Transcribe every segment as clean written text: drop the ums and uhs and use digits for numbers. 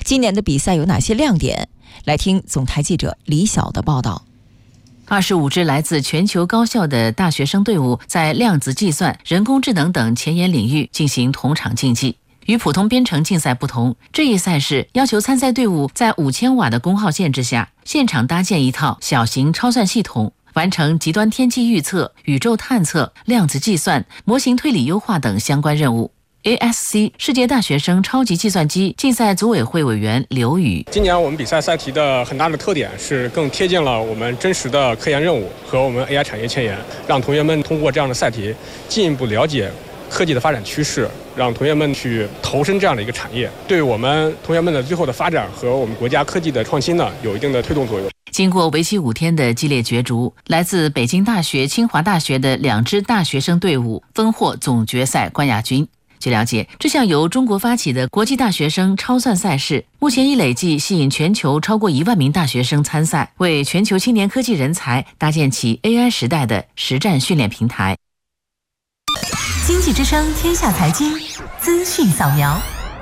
今年的比赛有哪些亮点？来听总台记者李晓的报道。 25支来自全球高校的大学生队伍在量子计算、人工智能等前沿领域进行同场竞技。与普通编程竞赛不同，这一赛事要求参赛队伍在5000瓦的功耗限制下，现场搭建一套小型超算系统，完成极端天气预测、宇宙探测、量子计算、模型推理优化等相关任务。ASC 世界大学生超级计算机竞赛组委会委员刘宇： 今年我们比赛赛题的很大的特点是更贴近了我们真实的科研任务和我们 AI 产业前沿，让同学们通过这样的赛题进一步了解科技的发展趋势，让同学们去投身这样的一个产业，对我们同学们的最后的发展和我们国家科技的创新呢，有一定的推动作用。 经过为期5天的激烈角逐，来自北京大学、清华大学的2支大学生队伍分获总决赛冠亚军。据了解，这项由中国发起的国际大学生超算赛事，目前已累计吸引全球超过1万名大学生参赛，为全球青年科技人才搭建起 AI 时代的实战训练平台。 经济之声天下财经资讯扫描。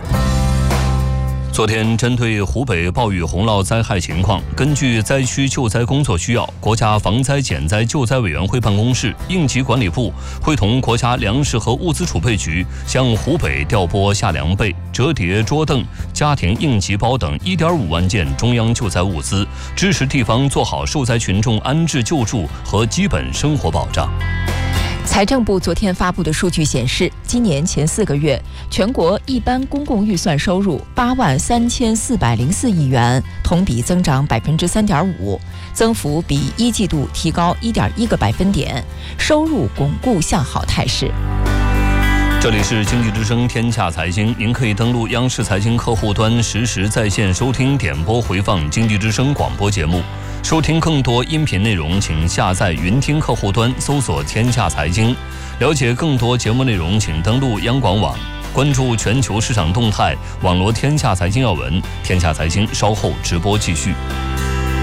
昨天，针对湖北暴雨洪涝灾害情况，根据灾区救灾工作需要，国家防灾减灾救灾委员会办公室、应急管理部会同国家粮食和物资储备局，向湖北调拨夏凉被、折叠桌凳、家庭应急包等1.5万件中央救灾物资，支持地方做好受灾群众安置救助和基本生活保障。 财政部昨天发布的数据显示，今年前4个月，全国一般公共预算收入8万3404亿元，同比增长3.5%，增幅比一季度提高1.1个百分点，收入巩固向好态势。 这里是经济之声天下财经，您可以登录央视财经客户端实时在线收听、点播回放经济之声广播节目。收听更多音频内容，请下载云听客户端，搜索天下财经。了解更多节目内容，请登录央广网。关注全球市场动态，网罗天下财经要闻。天下财经稍后直播继续。